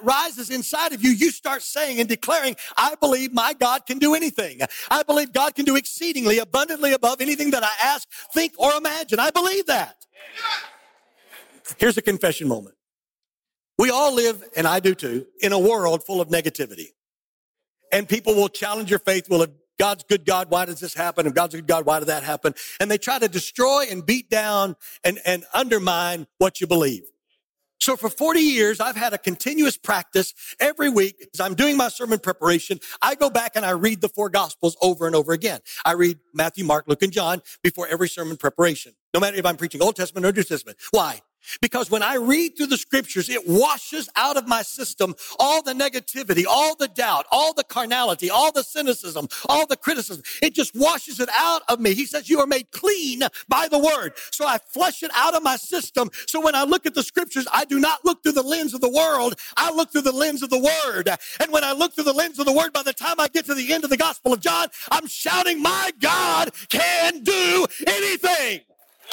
rises inside of you, you start saying and declaring, I believe my God can do anything. I believe God can do exceedingly abundantly above anything that I ask, think, or imagine. I believe that. Here's a confession moment. We all live, and I do too, in a world full of negativity. And people will challenge your faith. Well, if God's good God, why does this happen? If God's a good God, why did that happen? And they try to destroy and beat down and undermine what you believe. So for 40 years, I've had a continuous practice every week. As I'm doing my sermon preparation, I go back and I read the 4 Gospels over and over again. I read Matthew, Mark, Luke, and John before every sermon preparation, no matter if I'm preaching Old Testament or New Testament. Why? Because when I read through the scriptures, it washes out of my system all the negativity, all the doubt, all the carnality, all the cynicism, all the criticism. It just washes it out of me. He says, you are made clean by the word. So I flush it out of my system. So when I look at the scriptures, I do not look through the lens of the world. I look through the lens of the word. And when I look through the lens of the word, by the time I get to the end of the Gospel of John, I'm shouting, my God can do anything.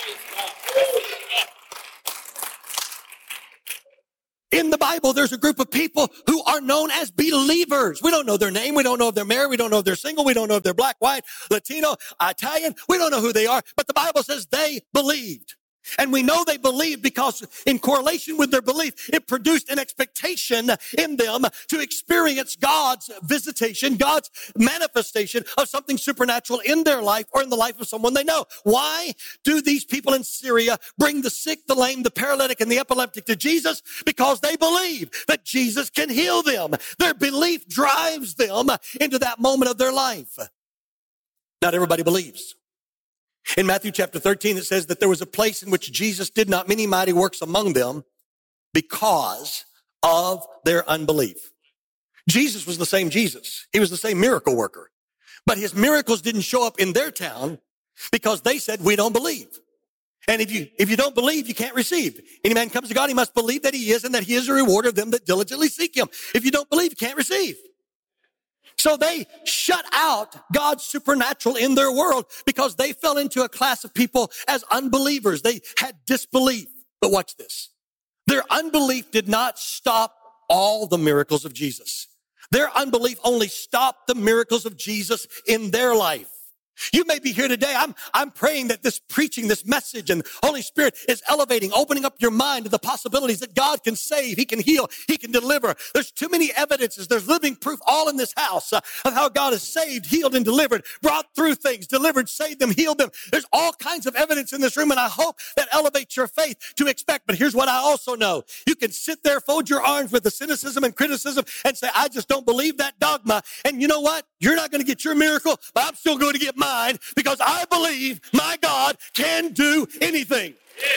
In the Bible, there's a group of people who are known as believers. We don't know their name. We don't know if they're married. We don't know if they're single. We don't know if they're black, white, Latino, Italian. We don't know who they are. But the Bible says they believed. And we know they believed because in correlation with their belief, it produced an expectation in them to experience God's visitation, God's manifestation of something supernatural in their life or in the life of someone they know. Why do these people in Syria bring the sick, the lame, the paralytic, and the epileptic to Jesus? Because they believe that Jesus can heal them. Their belief drives them into that moment of their life. Not everybody believes. In Matthew chapter 13, it says that there was a place in which Jesus did not many mighty works among them because of their unbelief. Jesus was the same Jesus. He was the same miracle worker. But his miracles didn't show up in their town because they said, we don't believe. And if you don't believe, you can't receive. Any man comes to God, he must believe that he is and that he is a rewarder of them that diligently seek him. If you don't believe, you can't receive. So they shut out God's supernatural in their world because they fell into a class of people as unbelievers. They had disbelief. But watch this. Their unbelief did not stop all the miracles of Jesus. Their unbelief only stopped the miracles of Jesus in their life. You may be here today. I'm praying that this preaching, this message, and Holy Spirit is elevating, opening up your mind to the possibilities that God can save, he can heal, he can deliver. There's too many evidences. There's living proof all in this house of how God has saved, healed, and delivered, brought through things, delivered, saved them, healed them. There's all kinds of evidence in this room, and I hope that elevates your faith to expect. But here's what I also know. You can sit there, fold your arms with the cynicism and criticism and say, I just don't believe that dogma. And you know what? You're not going to get your miracle, but I'm still going to get mine because I believe my God can do anything.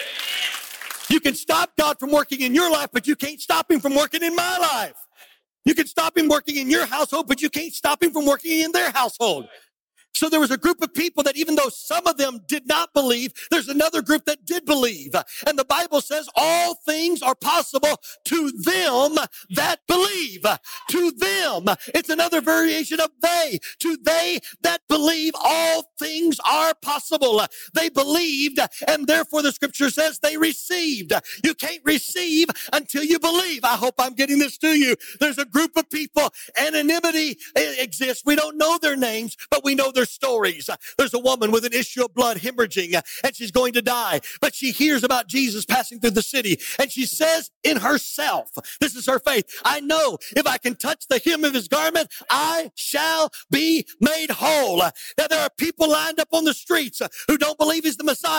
You can stop God from working in your life, but you can't stop him from working in my life. You can stop him working in your household, but you can't stop him from working in their household. So there was a group of people that even though some of them did not believe, there's another group that did believe. And the Bible says all things are possible to them that believe. To them. It's another variation of they. To they that believe, all things are possible. They believed, and therefore the scripture says they received. You can't receive until you believe. I hope I'm getting this to you. There's a group of people. Anonymity exists. We don't know their names, but we know their stories. There's a woman with an issue of blood hemorrhaging, and she's going to die, but she hears about Jesus passing through the city, and she says in herself, this is her faith, I know if I can touch the hem of his garment, I shall be made whole. Now there are people lined up on the streets who don't believe he's the Messiah.